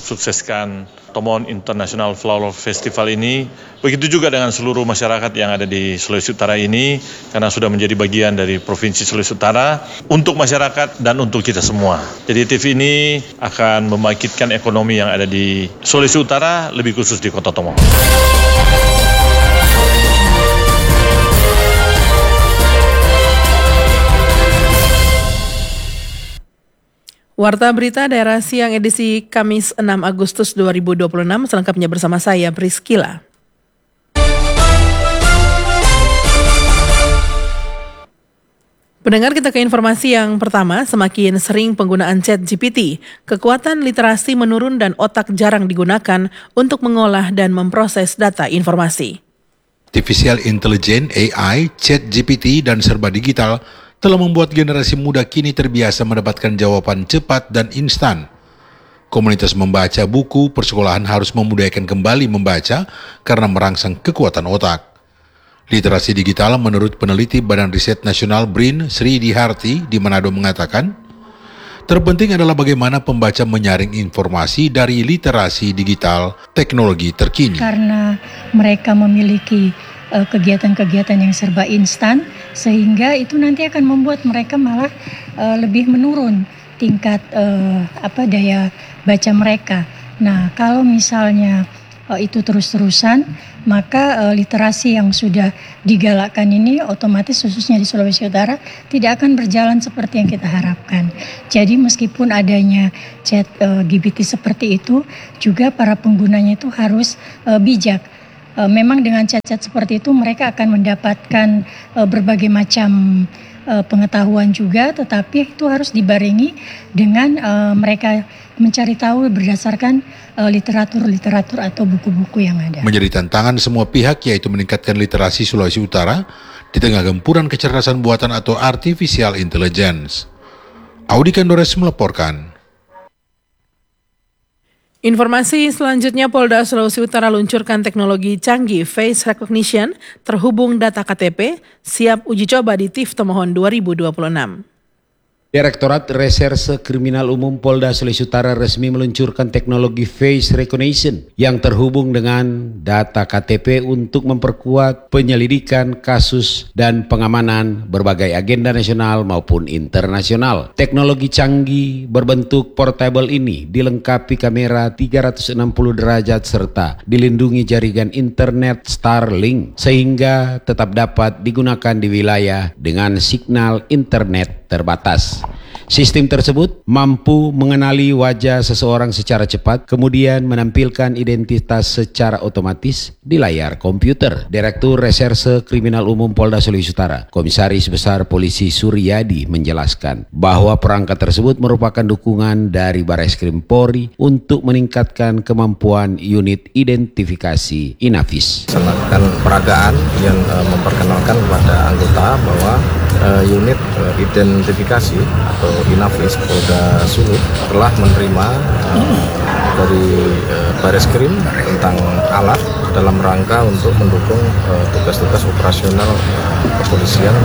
mensukseskan Tomohon International Flower Festival ini. Begitu juga dengan seluruh masyarakat yang ada di Sulawesi Utara ini, karena sudah menjadi bagian dari Provinsi Sulawesi Utara, untuk masyarakat dan untuk kita semua. Jadi TV ini akan membangkitkan ekonomi yang ada di Sulawesi Utara, lebih khusus di Kota Tomohon. Warta Berita Daerah Siang edisi Kamis 6 Agustus 2026, selengkapnya bersama saya Priscila. Pendengar, kita ke informasi yang pertama. Semakin sering penggunaan ChatGPT, kekuatan literasi menurun dan otak jarang digunakan untuk mengolah dan memproses data informasi. Artificial Intelligence AI, ChatGPT, dan serba digital telah membuat generasi muda kini terbiasa mendapatkan jawaban cepat dan instan. Komunitas membaca buku persekolahan harus memudayakan kembali membaca karena merangsang kekuatan otak. Literasi digital menurut peneliti Badan Riset Nasional BRIN Sri Diharti di Manado mengatakan, terpenting adalah bagaimana pembaca menyaring informasi dari literasi digital teknologi terkini. Karena mereka memiliki kegiatan-kegiatan yang serba instan, sehingga itu nanti akan membuat mereka malah lebih menurun tingkat daya baca mereka. Nah, kalau misalnya itu terus-terusan, maka literasi yang sudah digalakkan ini otomatis khususnya di Sulawesi Utara tidak akan berjalan seperti yang kita harapkan. Jadi meskipun adanya ChatGPT seperti itu, juga para penggunanya itu harus bijak. Memang dengan chat-chat seperti itu mereka akan mendapatkan berbagai macam pengetahuan juga, tetapi itu harus dibarengi dengan mereka mencari tahu berdasarkan literatur atau buku-buku yang ada. Menjadi tantangan semua pihak, yaitu meningkatkan literasi Sulawesi Utara di tengah gempuran kecerdasan buatan atau artificial intelligence. Audi Kandores melaporkan. Informasi selanjutnya, Polda Sulawesi Utara luncurkan teknologi canggih face recognition terhubung data KTP, siap uji coba di TIF Tomohon 2026. Direktorat Reserse Kriminal Umum Polda Sulawesi Utara resmi meluncurkan teknologi face recognition yang terhubung dengan data KTP untuk memperkuat penyelidikan kasus dan pengamanan berbagai agenda nasional maupun internasional. Teknologi canggih berbentuk portable ini dilengkapi kamera 360 derajat serta dilindungi jaringan internet Starlink sehingga tetap dapat digunakan di wilayah dengan signal internet terbatas. Sistem tersebut mampu mengenali wajah seseorang secara cepat, kemudian menampilkan identitas secara otomatis di layar komputer. Direktur Reserse Kriminal Umum Polda Sulawesi Utara, Komisaris Besar Polisi Suryadi menjelaskan bahwa perangkat tersebut merupakan dukungan dari Bareskrim Polri untuk meningkatkan kemampuan unit identifikasi Inavis. Melakukan peragaan yang memperkenalkan kepada anggota bahwa unit identifikasi atau Inavis Polda Sulut telah menerima dari Bareskrim tentang alat dalam rangka untuk mendukung tugas-tugas operasional kepolisian,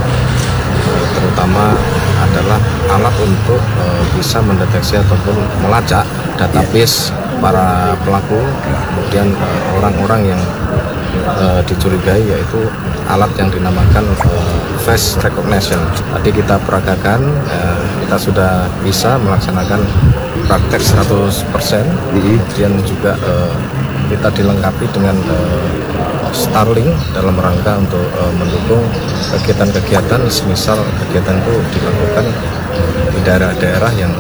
terutama adalah alat untuk bisa mendeteksi ataupun melacak database para pelaku, kemudian orang-orang yang dicurigai, yaitu alat yang dinamakan face recognition. Tadi kita peragakan, kita sudah bisa melaksanakan praktek 100%, kemudian juga kita dilengkapi dengan Starlink dalam rangka untuk mendukung kegiatan-kegiatan, semisal kegiatan itu dilakukan di daerah-daerah yang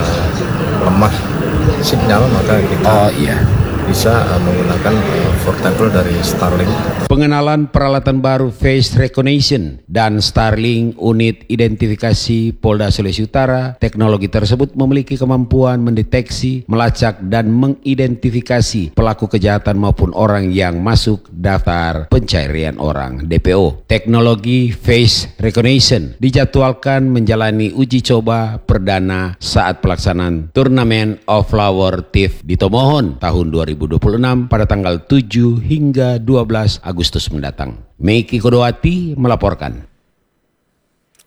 lemah sinyal, maka kita bisa menggunakan portable dari Starlink. Pengenalan peralatan baru face recognition dan Starlink unit identifikasi Polda Sulawesi Utara. Teknologi tersebut memiliki kemampuan mendeteksi, melacak dan mengidentifikasi pelaku kejahatan maupun orang yang masuk daftar pencarian orang (DPO). Teknologi face recognition dijadwalkan menjalani uji coba perdana saat pelaksanaan Turnamen of Flower TIF di Tomohon tahun 2026 pada tanggal 7 hingga 12 Agustus mendatang. Meiki Kodowati melaporkan.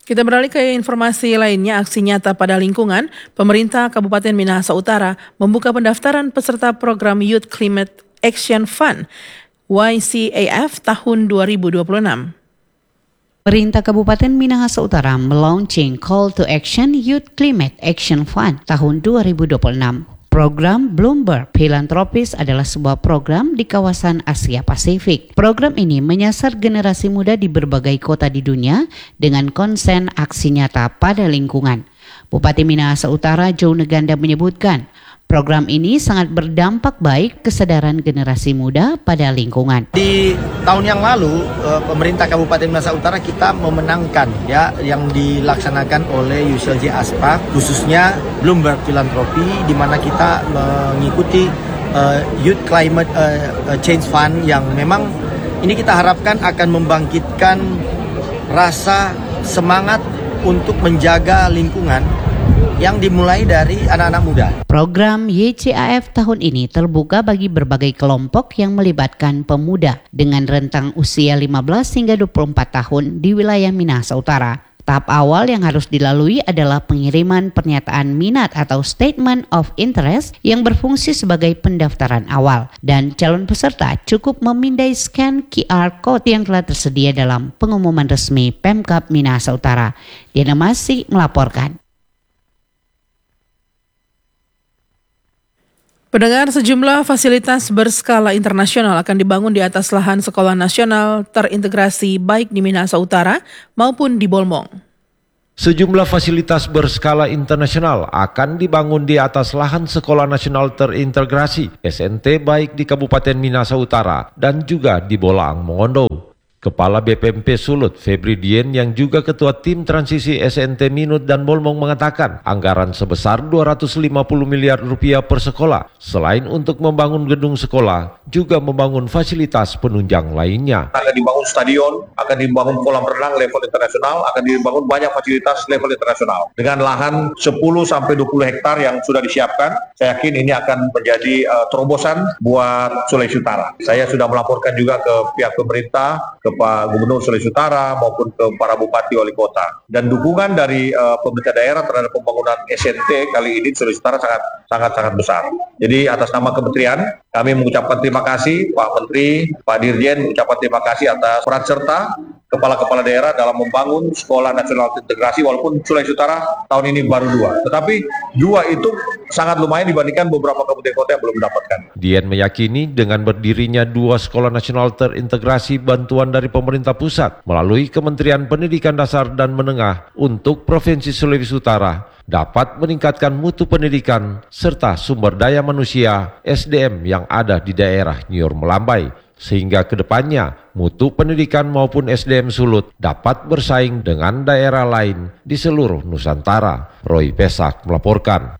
Kita beralih ke informasi lainnya, aksi nyata pada lingkungan. Pemerintah Kabupaten Minahasa Utara membuka pendaftaran peserta program Youth Climate Action Fund YCAF tahun 2026. Pemerintah Kabupaten Minahasa Utara melaunching Call to Action Youth Climate Action Fund tahun 2026. Program Bloomberg Philanthropies adalah sebuah program di kawasan Asia Pasifik. Program ini menyasar generasi muda di berbagai kota di dunia dengan konsen aksi nyata pada lingkungan. Bupati Minahasa Utara Joe Neganda menyebutkan, program ini sangat berdampak baik kesadaran generasi muda pada lingkungan. Di tahun yang lalu, pemerintah Kabupaten Minahasa Utara kita memenangkan yang dilaksanakan oleh UCLJ ASPA, khususnya Bloomberg Philanthropy, di mana kita mengikuti Youth Climate Change Fund yang memang ini kita harapkan akan membangkitkan rasa semangat untuk menjaga lingkungan yang dimulai dari anak-anak muda. Program YCAF tahun ini terbuka bagi berbagai kelompok yang melibatkan pemuda dengan rentang usia 15 hingga 24 tahun di wilayah Minahasa Utara. Tahap awal yang harus dilalui adalah pengiriman pernyataan minat atau Statement of Interest yang berfungsi sebagai pendaftaran awal. Dan calon peserta cukup memindai scan QR Code yang telah tersedia dalam pengumuman resmi Pemkab Minahasa Utara. Diana Masih melaporkan. Pendengar, sejumlah fasilitas berskala internasional akan dibangun di atas lahan sekolah nasional terintegrasi baik di Minahasa Utara maupun di Bolmong. Sejumlah fasilitas berskala internasional akan dibangun di atas lahan Sekolah Nasional Terintegrasi SNT baik di Kabupaten Minahasa Utara dan juga di Bolaang Mongondo. Kepala BPMP Sulut, Febri Dien, yang juga Ketua Tim Transisi SNT Minut dan Bolmong mengatakan anggaran sebesar 250 miliar rupiah per sekolah. Selain untuk membangun gedung sekolah, juga membangun fasilitas penunjang lainnya. Akan dibangun stadion, akan dibangun kolam renang level internasional, akan dibangun banyak fasilitas level internasional. Dengan lahan 10-20 hektar yang sudah disiapkan, saya yakin ini akan menjadi terobosan buat Sulawesi Utara. Saya sudah melaporkan juga ke pihak pemerintah, ke Pak Gubernur Sulawesi Utara maupun ke para bupati wali kota, dan dukungan dari pemerintah daerah terhadap pembangunan SNT kali ini Sulawesi Utara sangat besar. Jadi atas nama kementerian kami mengucapkan terima kasih Pak Menteri, Pak Dirjen, mengucapkan terima kasih atas peran serta kepala-kepala daerah dalam membangun Sekolah Nasional Terintegrasi, walaupun Sulawesi Utara tahun ini baru 2. Tetapi 2 itu sangat lumayan dibandingkan beberapa kabupaten kota yang belum mendapatkan. Dian meyakini dengan berdirinya 2 Sekolah Nasional Terintegrasi bantuan dari pemerintah pusat melalui Kementerian Pendidikan Dasar dan Menengah untuk Provinsi Sulawesi Utara dapat meningkatkan mutu pendidikan serta sumber daya manusia SDM yang ada di daerah Nyor Melambai, sehingga kedepannya mutu pendidikan maupun SDM Sulut dapat bersaing dengan daerah lain di seluruh Nusantara. Roy Pesak melaporkan.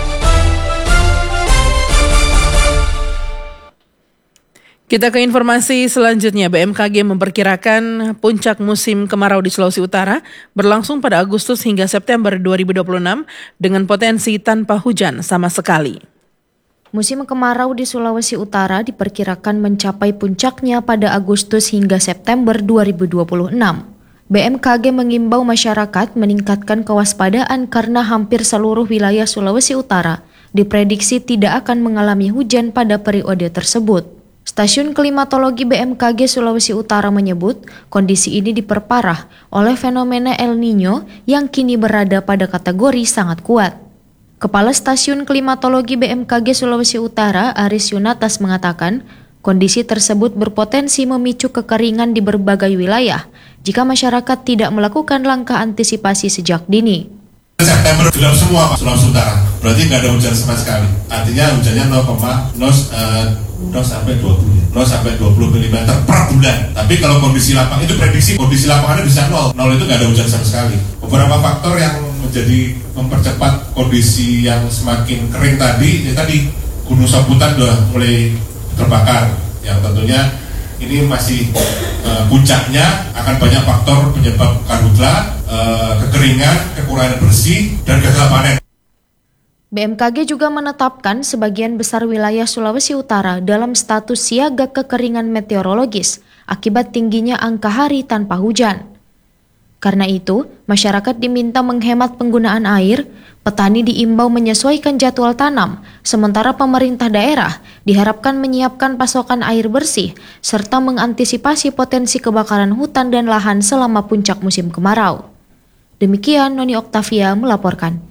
Kita ke informasi selanjutnya. BMKG memperkirakan puncak musim kemarau di Sulawesi Utara berlangsung pada Agustus hingga September 2026 dengan potensi tanpa hujan sama sekali. Musim kemarau di Sulawesi Utara diperkirakan mencapai puncaknya pada Agustus hingga September 2026. BMKG mengimbau masyarakat meningkatkan kewaspadaan karena hampir seluruh wilayah Sulawesi Utara diprediksi tidak akan mengalami hujan pada periode tersebut. Stasiun Klimatologi BMKG Sulawesi Utara menyebut kondisi ini diperparah oleh fenomena El Niño yang kini berada pada kategori sangat kuat. Kepala Stasiun Klimatologi BMKG Sulawesi Utara, Aris Yunatas, mengatakan kondisi tersebut berpotensi memicu kekeringan di berbagai wilayah jika masyarakat tidak melakukan langkah antisipasi sejak dini. September gelap semua Pak Sulawesi Utara, berarti nggak ada hujan sama sekali. Artinya hujannya 0 sampai 20 mm per bulan. Tapi kalau kondisi lapangan itu prediksi kondisi lapangannya bisa 0 itu nggak ada hujan sama sekali. Beberapa faktor yang menjadi mempercepat kondisi yang semakin kering tadi, Gunung Sabutan sudah mulai terbakar, yang tentunya ini masih puncaknya akan banyak faktor penyebab karhutla, kekeringan, kekurangan bersih, dan gagal panen. BMKG juga menetapkan sebagian besar wilayah Sulawesi Utara dalam status siaga kekeringan meteorologis akibat tingginya angka hari tanpa hujan. Karena itu, masyarakat diminta menghemat penggunaan air, petani diimbau menyesuaikan jadwal tanam, sementara pemerintah daerah diharapkan menyiapkan pasokan air bersih, serta mengantisipasi potensi kebakaran hutan dan lahan selama puncak musim kemarau. Demikian Noni Oktavia melaporkan.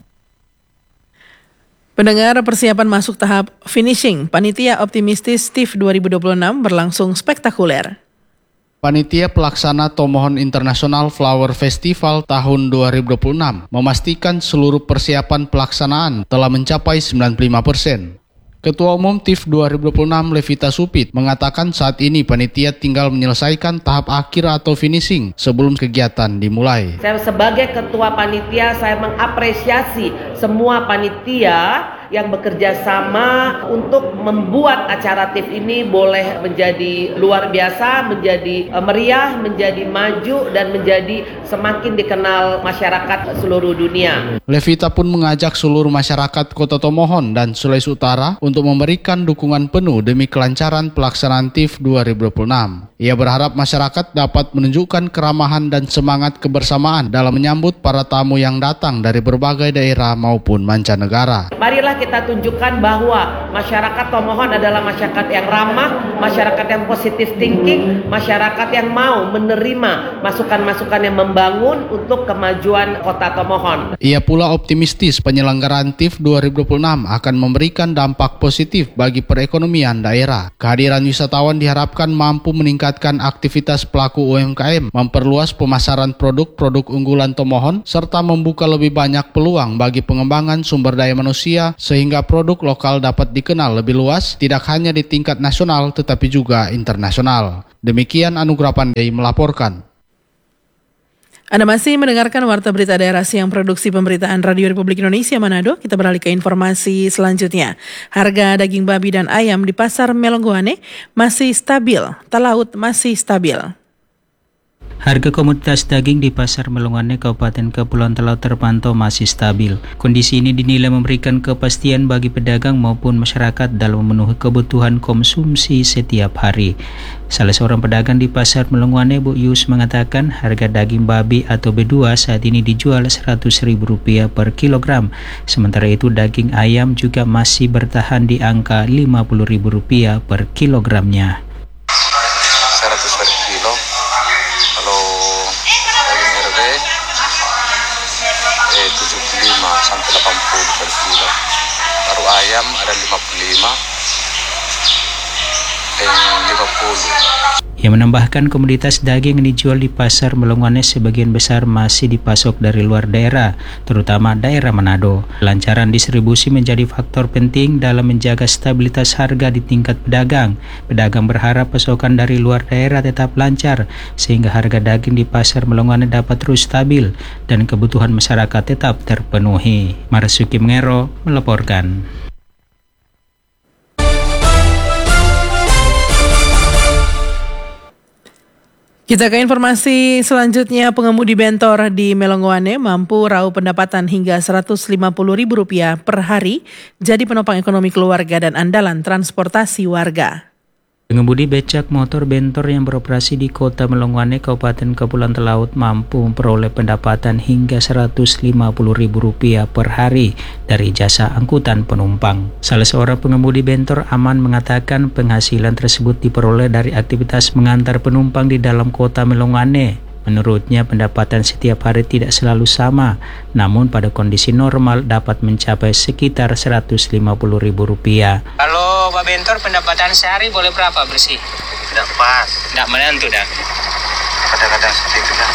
Pendengar, persiapan masuk tahap finishing Panitia Optimistis TIF 2026 berlangsung spektakuler. Panitia Pelaksana Tomohon International Flower Festival tahun 2026 memastikan seluruh persiapan pelaksanaan telah mencapai 95%. Ketua Umum TIF 2026 Levita Supit mengatakan saat ini panitia tinggal menyelesaikan tahap akhir atau finishing sebelum kegiatan dimulai. Saya sebagai ketua panitia, saya mengapresiasi semua panitia yang bekerja sama untuk membuat acara TIF ini boleh menjadi luar biasa, menjadi meriah, menjadi maju, dan menjadi semakin dikenal masyarakat seluruh dunia. Levita pun mengajak seluruh masyarakat Kota Tomohon dan Sulawesi Utara untuk memberikan dukungan penuh demi kelancaran pelaksanaan TIF 2026. Ia berharap masyarakat dapat menunjukkan keramahan dan semangat kebersamaan dalam menyambut para tamu yang datang dari berbagai daerah maupun mancanegara. Marilah kita tunjukkan bahwa masyarakat Tomohon adalah masyarakat yang ramah, masyarakat yang positive thinking, masyarakat yang mau menerima masukan-masukan yang membangun untuk kemajuan Kota Tomohon. Ia pula optimistis penyelenggaraan TIF 2026 akan memberikan dampak positif bagi perekonomian daerah. Kehadiran wisatawan diharapkan mampu meningkatkan aktivitas pelaku UMKM, memperluas pemasaran produk-produk unggulan Tomohon, serta membuka lebih banyak peluang bagi pengembangan sumber daya manusia sehingga produk lokal dapat dikenal lebih luas, tidak hanya di tingkat nasional tetapi juga internasional. Demikian Anugrah Pandai melaporkan. Anda masih mendengarkan Warta Berita Daerah Siang Produksi Pemberitaan Radio Republik Indonesia Manado. Kita beralih ke informasi selanjutnya. Harga daging babi dan ayam di Pasar Melonggoane masih stabil, talaut masih stabil. Harga komoditas daging di Pasar Melonggoane Kabupaten Kepulauan Talaut terpantau masih stabil. Kondisi ini dinilai memberikan kepastian bagi pedagang maupun masyarakat dalam memenuhi kebutuhan konsumsi setiap hari. Salah seorang pedagang di Pasar Melonggoane, Bu Yus, mengatakan harga daging babi atau B2 saat ini dijual Rp100.000 per kilogram. Sementara itu daging ayam juga masih bertahan di angka Rp50.000 per kilogramnya. 100 per kilo. Kalau daging RW 75 sampai 80 per kilo. Baru ayam ada 55 dan 50. Ia menambahkan komoditas daging yang dijual di Pasar Melonggoane sebagian besar masih dipasok dari luar daerah, terutama daerah Manado. Kelancaran distribusi menjadi faktor penting dalam menjaga stabilitas harga di tingkat pedagang. Pedagang berharap pasokan dari luar daerah tetap lancar, sehingga harga daging di Pasar Melonggoane dapat terus stabil dan kebutuhan masyarakat tetap terpenuhi. Marsuki Mengero melaporkan. Kita ke informasi selanjutnya. Pengemudi bentor di Melonggoane mampu raup pendapatan hingga Rp150.000 per hari jadi penopang ekonomi keluarga dan andalan transportasi warga. Pengemudi becak motor bentor yang beroperasi di Kota Melonggoane, Kabupaten Kepulauan Talaut mampu memperoleh pendapatan hingga Rp150.000 per hari dari jasa angkutan penumpang. Salah seorang pengemudi bentor, Aman, mengatakan penghasilan tersebut diperoleh dari aktivitas mengantar penumpang di dalam Kota Melonggoane. Menurutnya pendapatan setiap hari tidak selalu sama, namun pada kondisi normal dapat mencapai sekitar Rp150.000. Kalau Pak Bentor pendapatan sehari boleh berapa bersih? Tidak pas. Tidak menentu dah. Kadang-kadang seperti itu lah.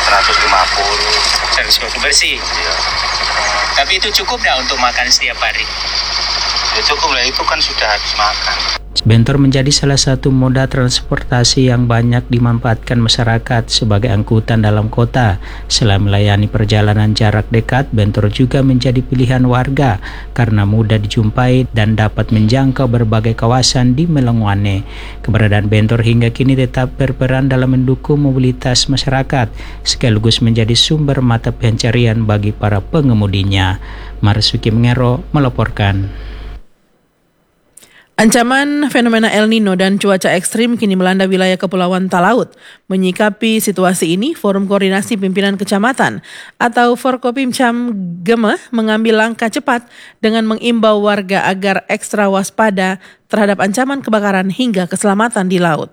150 bersih. Iya. Tapi itu cukup dah untuk makan setiap hari? Ya cukup lah, itu kan sudah habis makan. Bentor menjadi salah satu moda transportasi yang banyak dimanfaatkan masyarakat sebagai angkutan dalam kota. Selain melayani perjalanan jarak dekat, bentor juga menjadi pilihan warga karena mudah dijumpai dan dapat menjangkau berbagai kawasan di Melonggoane. Keberadaan bentor hingga kini tetap berperan dalam mendukung mobilitas masyarakat, sekaligus menjadi sumber mata pencarian bagi para pengemudinya. Marsuki Mengero melaporkan. Ancaman fenomena El Nino dan cuaca ekstrim kini melanda wilayah Kepulauan Talaut. Menyikapi situasi ini, Forum Koordinasi Pimpinan Kecamatan atau Forkopimcam Gemeh mengambil langkah cepat dengan mengimbau warga agar ekstra waspada terhadap ancaman kebakaran hingga keselamatan di laut.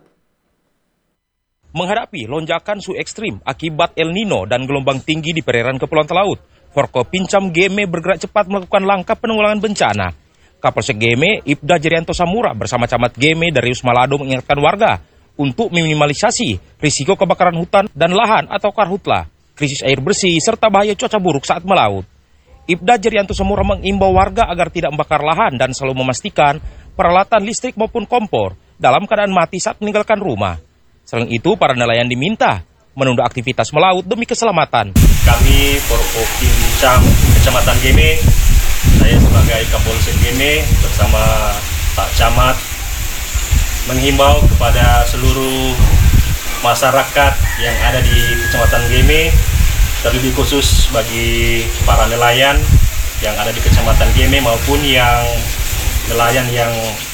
Menghadapi lonjakan suhu ekstrim akibat El Nino dan gelombang tinggi di perairan Kepulauan Talaut, Forkopimcam Gemeh bergerak cepat melakukan langkah penanggulangan bencana. Kapolsek Gemeh, Ibda Jerianto Samura bersama Camat Gemeh dari Usmalado mengingatkan warga untuk meminimalisasi risiko kebakaran hutan dan lahan atau karhutla, krisis air bersih, serta bahaya cuaca buruk saat melaut. Ibda Jerianto Samura mengimbau warga agar tidak membakar lahan dan selalu memastikan peralatan listrik maupun kompor dalam keadaan mati saat meninggalkan rumah. Selain itu, para nelayan diminta menunda aktivitas melaut demi keselamatan. Kami Forkopimcam Kecamatan Gemeh, saya sebagai Kapolsek Gemeh bersama Pak Camat menghimbau kepada seluruh masyarakat yang ada di Kecamatan Gemeh, terlebih khusus bagi para nelayan yang ada di Kecamatan Gemeh maupun yang nelayan yang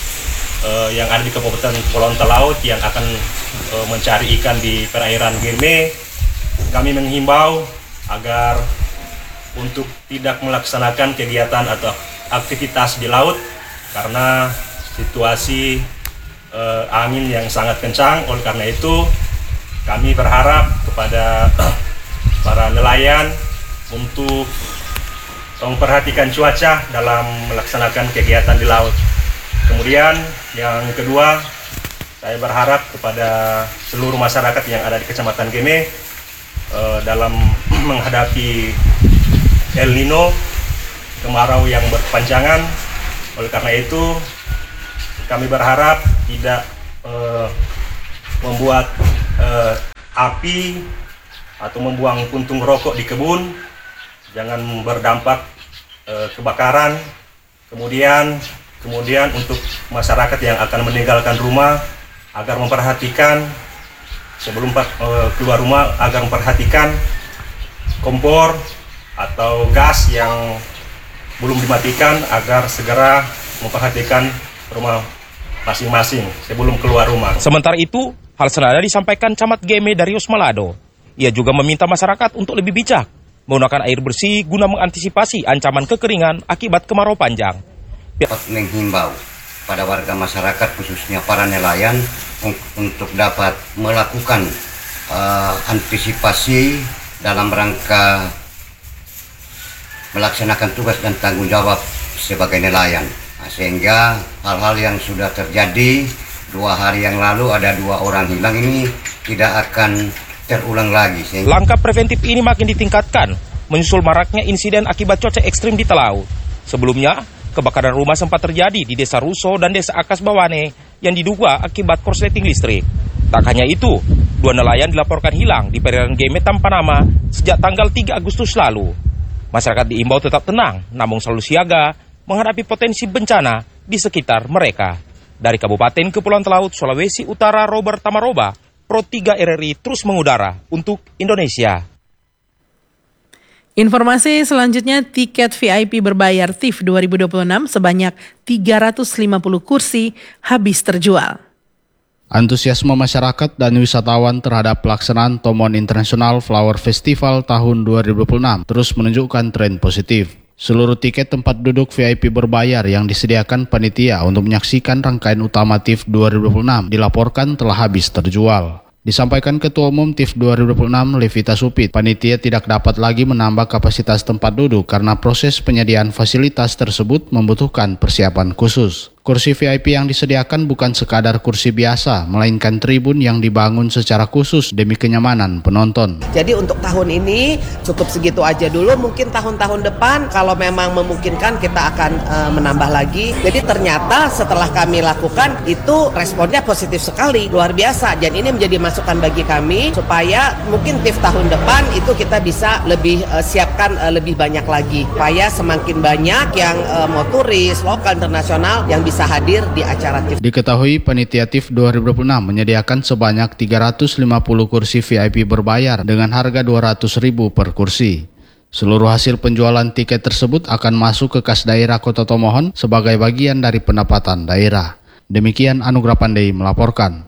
ada di Kabupaten Kepulauan Talaut yang akan mencari ikan di perairan Gemeh. Kami menghimbau agar untuk tidak melaksanakan kegiatan atau aktivitas di laut karena situasi angin yang sangat kencang. Oleh karena itu kami berharap kepada para nelayan untuk memperhatikan cuaca dalam melaksanakan kegiatan di laut. Kemudian yang kedua, saya berharap kepada seluruh masyarakat yang ada di Kecamatan Gemeh dalam menghadapi El Nino, kemarau yang berkepanjangan. Oleh karena itu kami berharap tidak membuat api atau membuang puntung rokok di kebun, jangan berdampak kebakaran. Kemudian untuk masyarakat yang akan meninggalkan rumah agar memperhatikan sebelum keluar rumah agar memperhatikan kompor atau gas yang belum dimatikan agar segera memperhatikan rumah masing-masing sebelum keluar rumah. Sementara itu, hal senada disampaikan Camat Gemeh dari Usmalado. Ia juga meminta masyarakat untuk lebih bijak menggunakan air bersih guna mengantisipasi ancaman kekeringan akibat kemarau panjang. Menghimbau pada warga masyarakat khususnya para nelayan untuk dapat melakukan antisipasi dalam rangka melaksanakan tugas dan tanggung jawab sebagai nelayan. Sehingga hal-hal yang sudah terjadi 2 hari yang lalu ada 2 orang hilang ini tidak akan terulang lagi. Langkah preventif ini makin ditingkatkan menyusul maraknya insiden akibat cuaca ekstrim di Talaut. Sebelumnya, kebakaran rumah sempat terjadi di Desa Ruso dan Desa Akas Bawane yang diduga akibat korsleting listrik. Tak hanya itu, 2 nelayan dilaporkan hilang di perairan Gemeh tanpa nama sejak tanggal 3 Agustus lalu. Masyarakat diimbau tetap tenang, namun selalu siaga menghadapi potensi bencana di sekitar mereka. Dari Kabupaten Kepulauan Talaut, Sulawesi Utara, Robert Tamaroba, Pro 3 RRI terus mengudara untuk Indonesia. Informasi selanjutnya, tiket VIP berbayar TIF 2026 sebanyak 350 kursi habis terjual. Antusiasme masyarakat dan wisatawan terhadap pelaksanaan Tomon International Flower Festival tahun 2026 terus menunjukkan tren positif. Seluruh tiket tempat duduk VIP berbayar yang disediakan panitia untuk menyaksikan rangkaian utama TIF 2026 dilaporkan telah habis terjual. Disampaikan Ketua Umum TIF 2026 Levita Supit, panitia tidak dapat lagi menambah kapasitas tempat duduk karena proses penyediaan fasilitas tersebut membutuhkan persiapan khusus. Kursi VIP yang disediakan bukan sekadar kursi biasa, melainkan tribun yang dibangun secara khusus demi kenyamanan penonton. Jadi untuk tahun ini cukup segitu aja dulu, mungkin tahun-tahun depan kalau memang memungkinkan kita akan menambah lagi. Jadi ternyata setelah kami lakukan itu responnya positif sekali, luar biasa. Dan ini menjadi masukan bagi kami supaya mungkin TIF tahun depan itu kita bisa lebih siapkan lebih banyak lagi. Supaya semakin banyak yang mau turis, lokal, internasional yang bisa hadir di acara TIF. Diketahui panitia TIF 2026 menyediakan sebanyak 350 kursi VIP berbayar dengan harga Rp200.000 per kursi. Seluruh hasil penjualan tiket tersebut akan masuk ke kas daerah Kota Tomohon sebagai bagian dari pendapatan daerah. Demikian Anugrah Pandey melaporkan.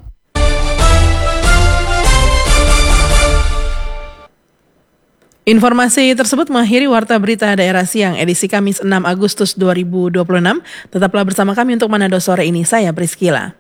Informasi tersebut mengakhiri Warta Berita Daerah Siang edisi Kamis 6 Agustus 2026. Tetaplah bersama kami untuk Manado sore ini. Saya Priscila.